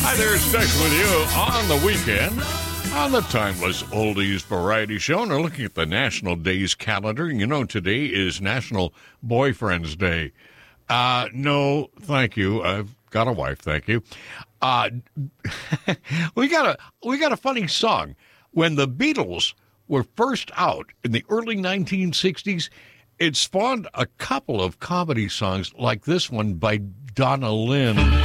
Hi there, Stacks with you on the weekend on the Timeless Oldies Variety Show. And we're looking at the National Days calendar. You know, today is National Boyfriend's Day. No, thank you. I've got a wife, thank you. We got a funny song. When the Beatles were first out in the early 1960s, it spawned a couple of comedy songs like this one by Donna Lynn.